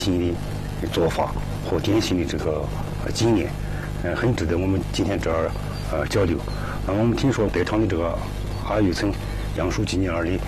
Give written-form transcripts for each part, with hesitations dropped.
新的做法和典型的这个经验，很值得我们今天这儿交流。那我们听说德昌的这个阿育村杨树纪念儿的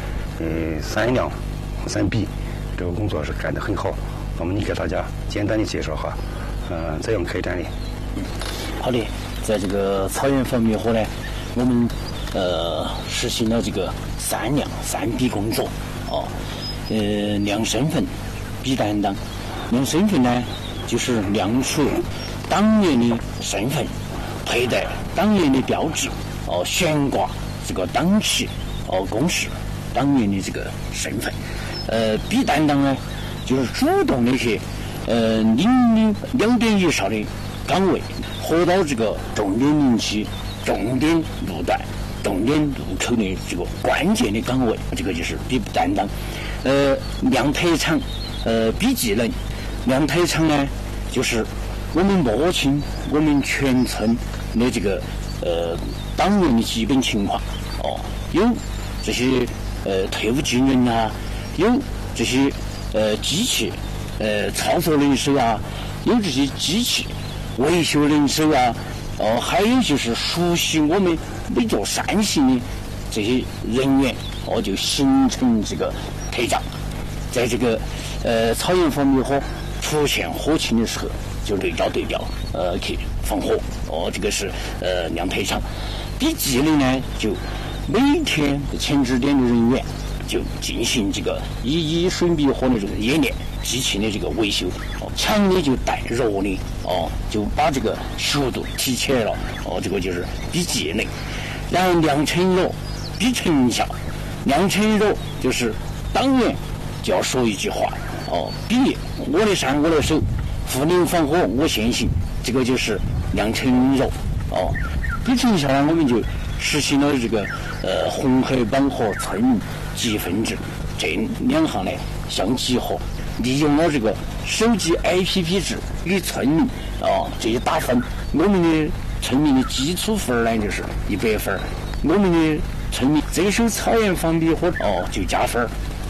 3量3笔这个工作是干得很好。那么你给大家简单的介绍下，怎样开展的？ 好的，在这个草原防灭火呢，我们实行了这个3量3笔工作量身份，笔担当。量身份呢，就是亮出党员的身份，佩戴党员的标志，悬挂这个党旗，公示党员的这个身份。笔担当呢，就是主动的去领领2点以上的岗位，活到这个重点林区、重点路段、重点路口的这个关键的岗位，这个就是笔担当。亮台场，笔技能。亮台场呢，就是我们摸清我们全村的这个党员的基本情况，有这些退伍军人啊，有这些机器操作人手啊，有这些机器维修人手啊，还有就是熟悉我们每座山形的这些人员，就形成这个台长，在这个草原防灭火出现火情的时候，就对焦对调，去防火。这个是亮台场。笔技能呢，就每天前置点的人员就进行这个一水密火的这个演练，机器的这个维修，强的就带弱的，就把这个速度提起来了。这个就是笔技能。然后亮成弱，笔成效。亮成弱就是党员就要说一句话。笔我的山我的手，护林防火我先行，这个就是亮成柔。笔成效呢，我们就实行了这个红黑帮和村民积分制这2项呢相结合，利用了这个手机 APP 制与村民这些打分。我们的村民的基础分呢就是100分，我们的村民这手草原防灭火就加分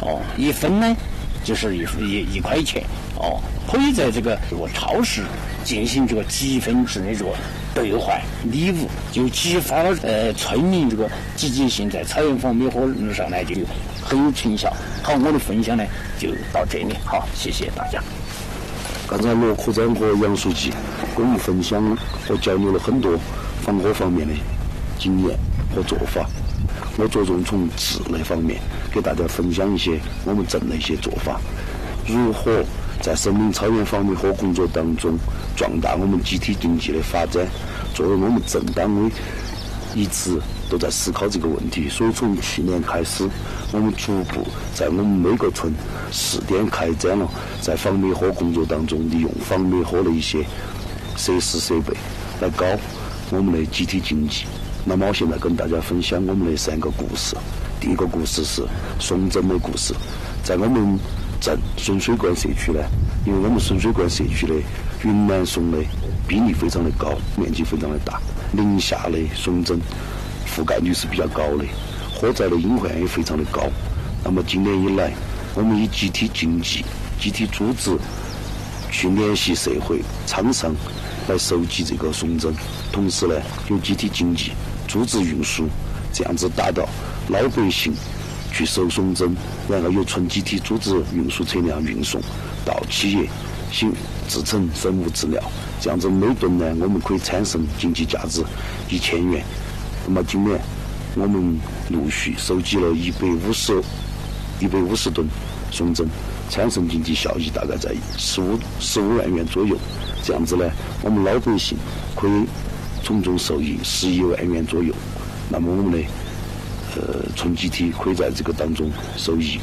，1分呢就是1块钱可以在这个超市进行这个积分制的这个兑换礼物，就激发了村民这个积极性，在草原防灭火上呢就很有成效。好，我的分享呢就到这里，好，谢谢大家。 刚才罗科长和杨书记跟我们分享和交流了很多防火方面的经验和做法，我着重从治那方面给大家分享一些我们镇的一些做法，如何在森林草原防灭火工作当中壮大我们集体经济的发展。作为我们镇单位一直都在思考这个问题，所以从去年开始，我们逐步在我们每个村试点开展了在防灭火工作当中利用防灭火的一些设施设备来搞我们的集体经济。那么我现在跟大家分享我们的3个故事。第一个故事是松针的故事。在我们镇顺水关社区呢，因为我们顺水关社区的云南松的比例非常的高，面积非常的大，林下的松针覆盖率是比较高的，火灾的隐患也非常的高。那么今年以来，我们以集体经济、集体组织去联系社会厂商来收集这个松针，同时呢有集体经济组织运输，这样子达到老百姓去收松针，然后由纯集体组织运输车辆运送到企业制成生物质料，这样子每吨呢我们可以产生经济价值1000元。那么今年我们陆续收集了150吨松针，产生经济效益大概在15万元左右。这样子呢，我们老百姓可以从中受益11万元左右。那么我们的村集体可以在这个当中受益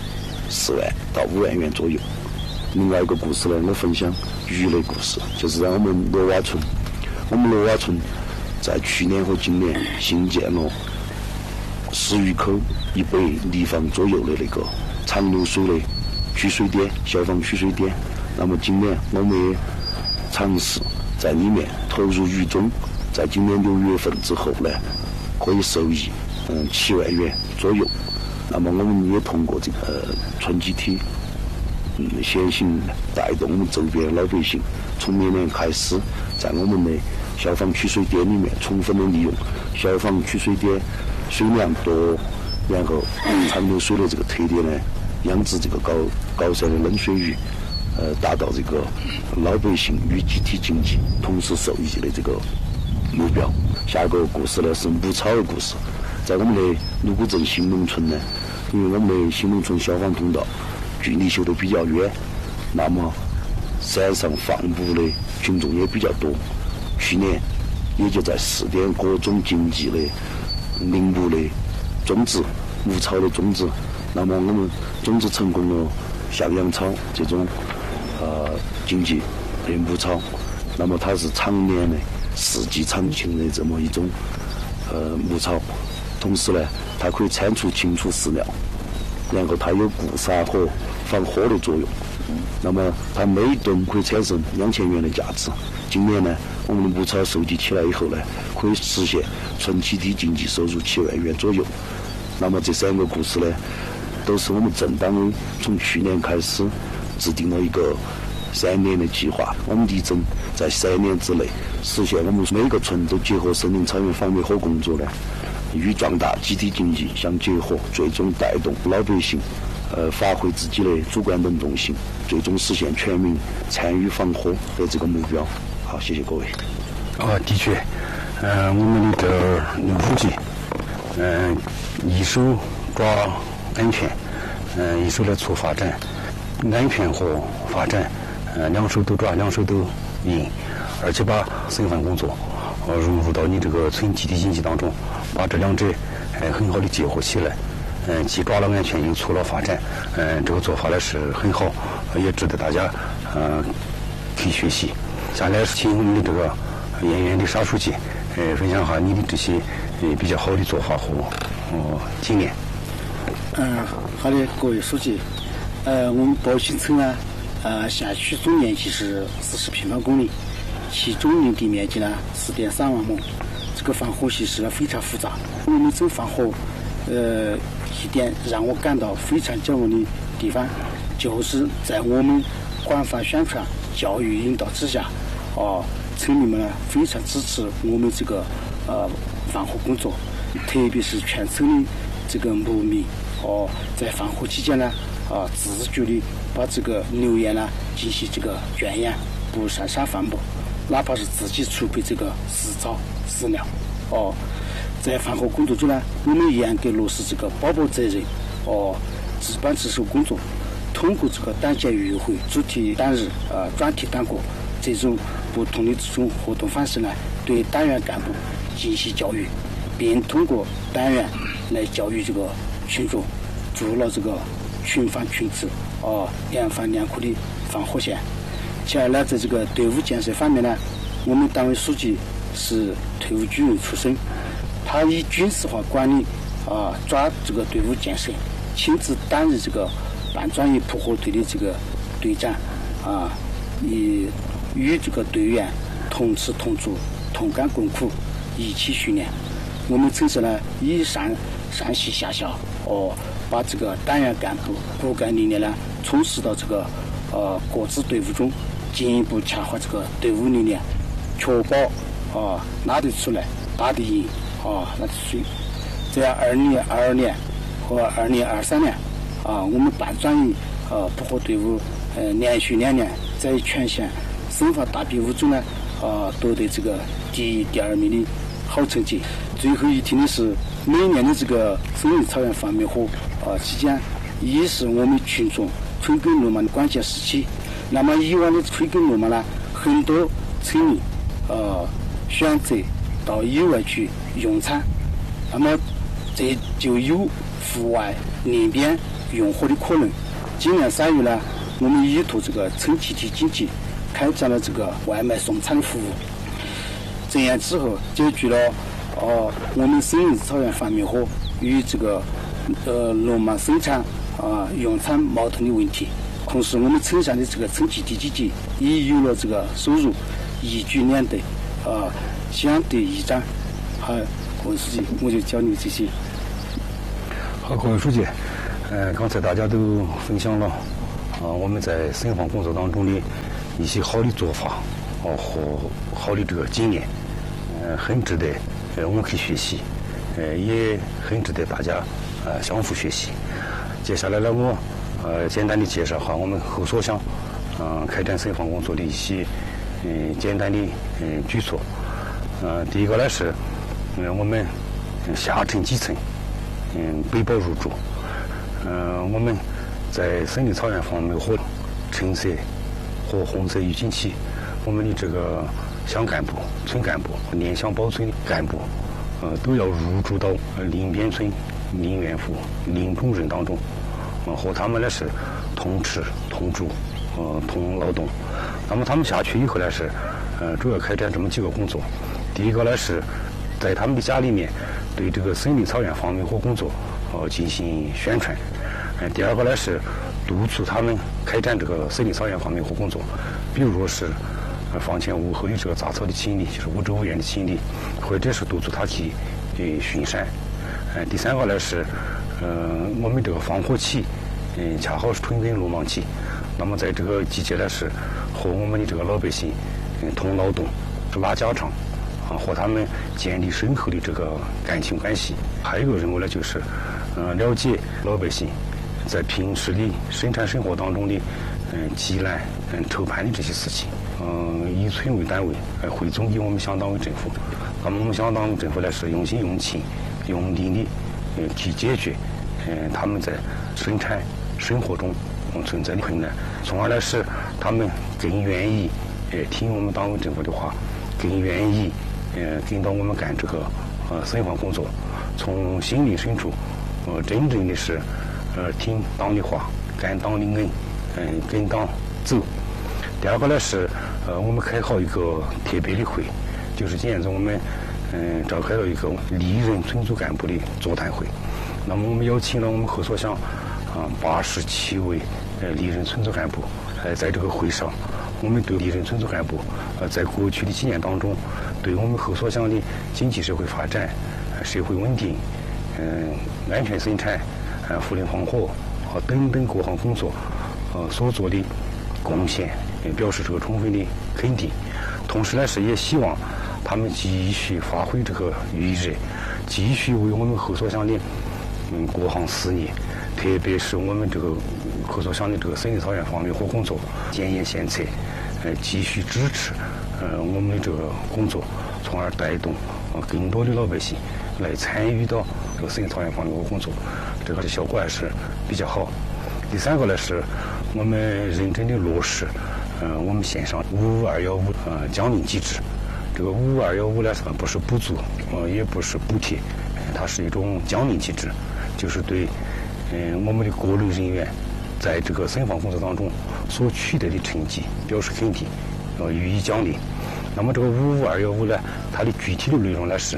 4万到5万元左右。另外一个故事呢，我分享鱼的故事，就是在我们罗瓦村。我们罗瓦村在去年和今年新建了10余口100立方左右的那个长流水的取水点，消防取水点。那么今年我们也尝试在里面投入鱼种，在今年6月份之后呢，可以受益7万元左右。那么我们也通过这个村集体先行带动我们周边老百姓，从明年开始，在我们的消防取水点里面充分的利用消防取水点水量多，然后长流水的这个特点呢，养殖这个高山的冷水鱼，达到这个老百姓与集体经济同时受益的这个目标。下一个故事呢是牧草的故事，在我们的芦谷镇新农村呢，因为我们的新农村消防通道距离修得比较远，那么山上放牧的群众也比较多。去年也就在试点各种经济的林木的种植、牧草的种植，那么我们种植成功了向阳草这种经济的牧草，那么它是常年的四季常青的这么一种牧草，同时呢，它可以铲除清除饲料，然后它有固沙和防火的作用。那么它每吨可以产生2000元的价值。今年呢，我们的牧草收集起来以后呢，可以实现纯集体经济收入7万元左右。那么这3个故事呢，都是我们镇党委从去年开始制定了一个3年的计划，我们力争在3年之内实现我们每个村都结合森林草原防灭火工作呢，与壮大集体经济相结合，最终带动老百姓发挥自己的主观能动性，最终实现全民参与防火的这个目标。好，谢谢各位。 的确，我们的刘书记，一手抓安全，一手来促发展，安全和发展，两手都抓，两手都赢，而且把生产工作融入到你这个村集体经济当中，把这两者很好的结合起来。既抓了安全，又促了发展，这个做法呢是很好，也值得大家可以学习。下来请我们的这个燕园的沙书记分享下你的这些比较好的做法和经验。 好的，各位书记，我们宝兴村呢，辖区总面积是40平方公里，其总林地面积呢4.3万亩。这个防火形势呢非常复杂，我们这防火一点让我感到非常骄傲的地方，就是在我们广泛宣传、教育引导之下，村民们呢非常支持我们这个防火工作，特别是全村的这个牧民在防火期间呢自觉的把这个牛羊呢进行这个圈养，不上山放牧，哪怕是自己储备这个食草饲料在防火工作中呢，我们严格落实这个保保责任，值班值守工作，通过这个党建运会、主题党日、专题党国这种不同的这种活动方式呢，对党员干部进行教育，并通过党员来教育这个群众，筑了这个群防群治、两防两库的防火线。其二呢，在这个队伍建设方面呢，我们党委书记是退伍军人出身。他以军事化管理抓这个队伍建设，亲自担任这个半专业扑火队的这个队长与这个队员同吃同住、同甘共苦，一起训练。我们城市呢，以上细下效，把这个党员干部骨干力量呢，充实到这个各支队伍中，进一步强化这个队伍力量，确保拉得出来、打得赢。那是在2022年和2023年我们半专业扑火队伍连续2年在全县省防大比武中呢夺得这个第1、第2名的好成绩。最后一提的是，每年的这个森林草原防灭火期间，一是我们群众春耕落马的关键时期。那么以往的春耕落马呢，很多村民选择到野外去用餐，那么这就有户外林边用火的可能。今年3月呢，我们依托这个村集体经济，开展了这个外卖送餐的服务。这样之后，解决了我们森林草原防灭火与这个落马生产用餐矛盾的问题。同时，我们村上的这个村集体经济也有了这个收入，一举两得，相得益彰。好，各位书记，我就教你这些。 好，各位书记，刚才大家都分享了我们在森防工作当中的一些好的做法和好的这个经验，很值得我们去学习，也很值得大家相互学习。接下来呢，我简单的介绍下我们后所乡开展森防工作的一些简单的举措。第一个呢是我们下沉基层背包入驻。我们在森林草原方面和橙色和红色预警期，我们的这个乡干部、村干部、联乡保村干部，都要入驻到林边村、林园户、林中人当中，和他们呢是同吃、同住、同劳动。那么他们下去以后呢是，主要开展这么几个工作。第一个呢是在他们的家里面对这个森林草原防灭火工作进行宣传。第二个呢是督促他们开展这个森林草原防灭火工作，比如说是房前屋后的这个杂草的清理，就是屋周围的清理，或者是督促他去巡山。第三个呢是我们这个防火期恰好是春耕落忙期，那么在这个季节呢是和我们的这个老百姓同劳动、拉家常和他们建立深厚的这个感情关系。还有一个任务呢就是了解老百姓在平时的生产生活当中的急难、愁盼的这些事情，以村为单位汇总给我们乡党委政府。那么我们乡党委政府呢是用心用情、用力的去解决他们在生产生活中存在的困难，从而呢使他们更愿意听我们党委政府的话，更愿意跟到我们干这个森防工作，从心灵深处真正的是听党的话，干党的恩，跟党走。第二个呢是我们开好一个特别的会，就是今年子我们召开了一个历任村组干部的座谈会。那么我们邀请了我们后所乡87位历任村组干部，在这个会上，我们对历任村组干部在过去的几年当中，对我们后所乡的经济社会发展、社会稳定、安全生产、扶林防火等等各项工作所做的贡献，表示这个充分的肯定。同时呢，是也希望他们继续发挥这个余热，继续为我们后所乡的各项事业，特别是我们这个后所乡的这个森林草原防灭火工作检验献策，继续支持我们的这个工作，从而带动更多的老百姓来参与到这个森林草原防灭火工作，这个效果还是比较好。第三个呢是我们认真的落实我们县上55215奖励机制。这个55215呢不是补助也不是补贴，它是一种奖励机制，就是对我们的各类人员在这个森防工作当中所取得的成绩表示肯定，予以奖励。那么这个55215呢，它的具体的内容呢是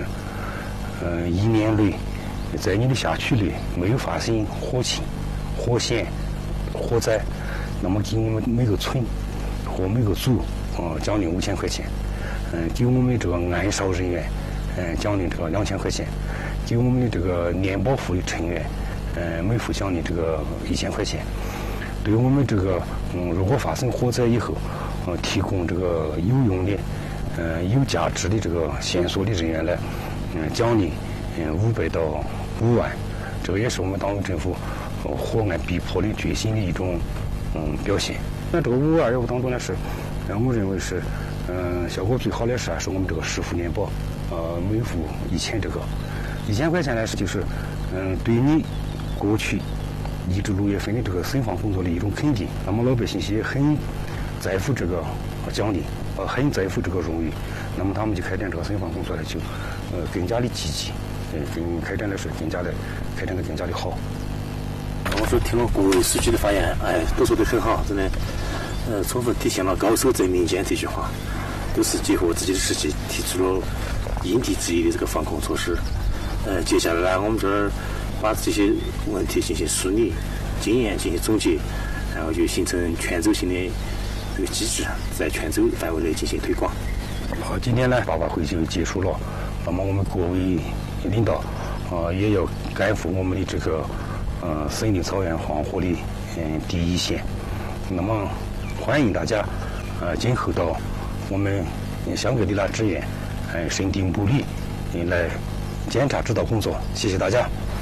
1年内在你的辖区内没有发生火情、火险、火灾，那么给我们每个村和每个组奖励5000块钱，给我们这个安梢人员奖励这个2000块钱，给我们的这个联保户的成员每户奖励这个1000块钱。对我们这个如果发生火灾以后提供这个有用的有价值的这个线索的人员呢奖励500到5万，这个也是我们党委政府火案逼迫的决心的一种表现。那这个55215当中呢是我认为是效果最好的是我们这个10户联保，每户1000，这个1000块钱呢是就是对你过去1至6月份的这个森防工作的一种肯定。那么老百姓也很在乎这个奖励，很在乎这个荣誉，那么他们就开展这个森防工作呢就更加的积极，开展的是更加的好。 我说听了各位书记的发言，都说得很好，真的充分体现了高手在民间这句话，都是结合自己的实际提出了因地制宜的这个防控措施。接下来呢，我们这儿把这些问题进行梳理，经验进行总结，然后就形成全州性的这个机制，在全州范围内进行推广。 好，今天呢8.8会就结束了，那么我们各位领导也要赶赴我们的这个森林草原防火的第一线， 那么欢迎大家今后到我们香格里拉支院审定部里来检查指导工作。谢谢大家。